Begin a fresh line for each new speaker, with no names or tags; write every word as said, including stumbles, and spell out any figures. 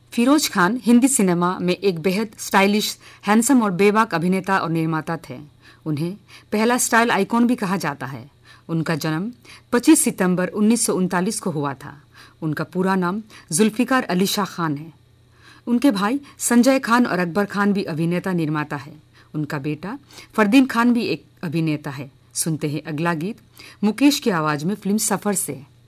Firoz Khan Hindi cinema में एक बेहद स्टाइलिश, हैंडसम और बेबाक अभिनेता और निर्माता थे। उन्हें पहला स्टाइल आइकॉन भी कहा जाता है। उनका जन्म पच्चीस सितंबर उन्नीस सौ उनतालीस को हुआ था। उनका पूरा नाम जुल्फिकार अली शाह खान है। उनके भाई संजय खान और अकबर खान भी अभिनेता निर्माता है। उनका बेटा फरदीन खान भी एक अभिनेता है। सुनते हैं अगला गीत मुकेश की आवाज में फिल्म सफर से।